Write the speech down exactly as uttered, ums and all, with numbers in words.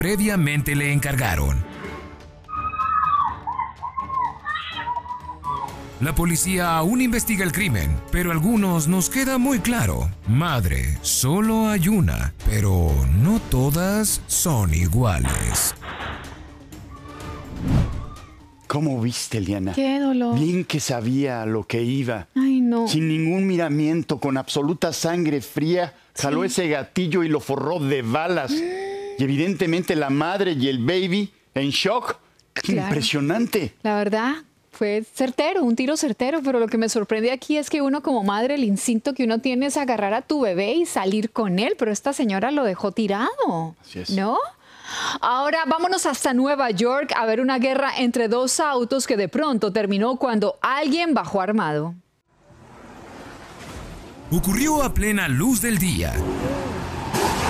previamente le encargaron. La policía aún investiga el crimen, pero a algunos nos queda muy claro. Madre, solo hay una, pero no todas son iguales. ¿Cómo viste, Liana? Qué dolor. Bien que sabía a lo que iba. Ay, no. Sin ningún miramiento, con absoluta sangre fría, jaló Sí. ese gatillo y lo forró de balas. Y evidentemente la madre y el baby en shock. Claro. Impresionante. La verdad, fue certero, un tiro certero, pero lo que me sorprende aquí es que uno como madre, el instinto que uno tiene es agarrar a tu bebé y salir con él, pero esta señora lo dejó tirado, Así es. ¿no? Ahora vámonos hasta Nueva York a ver una guerra entre dos autos que de pronto terminó cuando alguien bajó armado. Ocurrió a plena luz del día.